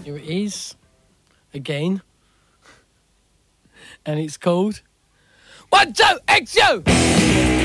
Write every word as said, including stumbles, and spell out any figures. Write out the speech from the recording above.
Here it is. Again. And it's called... One, two, X, you!